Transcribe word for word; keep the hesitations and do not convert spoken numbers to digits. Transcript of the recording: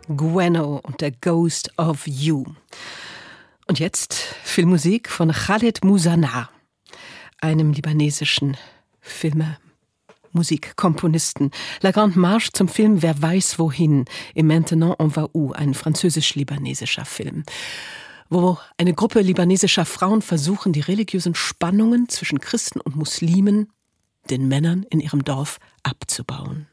Gueno und der Ghost of You. Und jetzt Filmmusik von Khaled Musanna, einem libanesischen Filme Musikkomponisten. La Grande Marche zum Film Wer weiß wohin, et Maintenant on va où, ein französisch-libanesischer Film, wo eine Gruppe libanesischer Frauen versuchen, die religiösen Spannungen zwischen Christen und Muslimen, den Männern in ihrem Dorf, abzubauen.